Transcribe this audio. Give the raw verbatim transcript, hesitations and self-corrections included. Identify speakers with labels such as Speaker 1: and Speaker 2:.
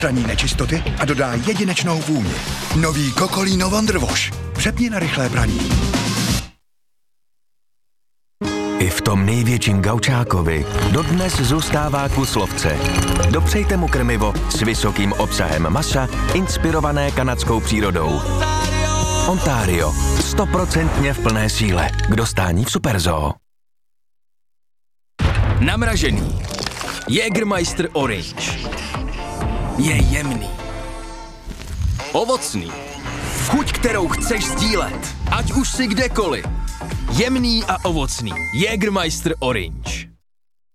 Speaker 1: odstraní nečistoty a dodá jedinečnou vůni. Nový Kokolino Wonder Wash. Přepni na rychlé praní.
Speaker 2: I v tom největším gaučákovi dodnes zůstává kus lovce. Dopřejte mu krmivo s vysokým obsahem masa, inspirované kanadskou přírodou. Ontario. Stoprocentně v plné síle. K dostání v Superzoo.
Speaker 3: Namražený. Jägermeister Orange. Je jemný. Ovocný. Chuť, kterou chceš sdílet. Ať už si kdekoliv. Jemný a ovocný. Jägermeister Orange.